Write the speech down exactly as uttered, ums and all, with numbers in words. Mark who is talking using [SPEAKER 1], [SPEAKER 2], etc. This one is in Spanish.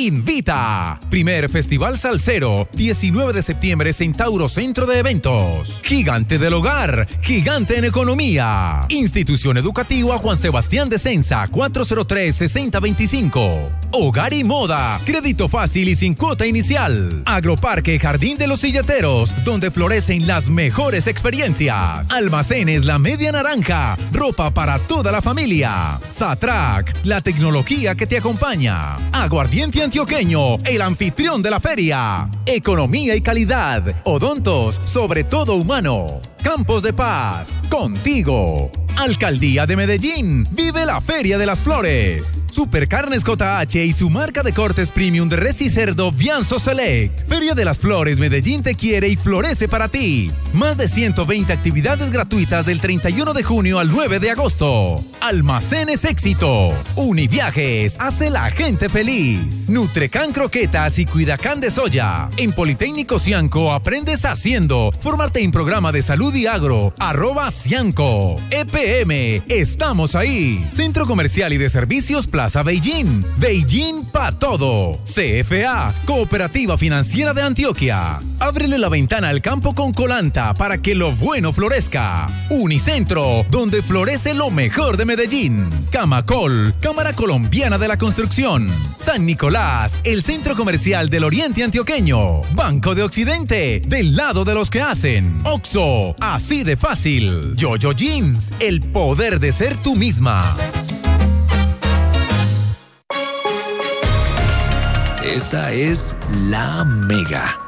[SPEAKER 1] invita. Primer Festival Salsero, diecinueve de septiembre, Centauro Centro de Eventos. Gigante del Hogar, gigante en economía. Institución Educativa Juan Sebastián de Censa, cuatro cero tres, seis cero dos cinco. Hogar y Moda, crédito fácil y sin cuota inicial. Agroparque Jardín de los Silleteros, donde florecen las mejores experiencias. Almacenes La Media Naranja, ropa para toda la familia. Satrac, la tecnología que te acompaña. Aguardiente Antioqueño, el anfitrión de la feria. Economía y calidad, odontos, sobre todo humano. Campos de Paz, contigo. Alcaldía de Medellín, vive la Feria de las Flores. Supercarnes J H y su marca de cortes premium de res y cerdo Vianzo Select. Feria de las Flores Medellín te quiere y florece para ti. Más de ciento veinte actividades gratuitas del treinta y uno de junio al nueve de agosto. Almacenes Éxito. Univiajes, hace la gente feliz. Nutrecan Croquetas y Cuidacán de Soya. En Politécnico Cianco aprendes haciendo. Fórmate en programa de salud y agro. Arroba Cianco. E P M, estamos ahí. Centro Comercial y de Servicios Plaza Beijing. Beijing pa' todo. C F A, Cooperativa Financiera de Antioquia. Ábrele la ventana al campo con Colanta para que lo bueno florezca. Unicentro, donde florece lo mejor de Medellín. Camacol, Cámara Colombiana de la Construcción. San Nicolás, el centro comercial del Oriente Antioqueño. Banco de Occidente, del lado de los que hacen. Oxxo, así de fácil. Yo-Yo Jeans, el poder de ser tú misma.
[SPEAKER 2] Esta es La Mega.